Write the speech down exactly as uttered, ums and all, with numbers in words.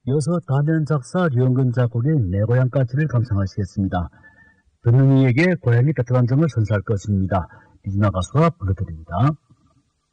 이어서 다면 작사 류영근 작곡의 내 고향까지를 감상하시겠습니다. 듣는 이에게 고향이 따뜻한 점을 선사할 것입니다. 이진아 가수가 불러드립니다.